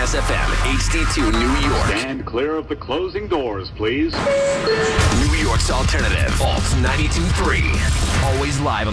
Kiss FM, HD2 New York. Stand clear of the closing doors, please. New York's alternative, Alt 92.3. Always live.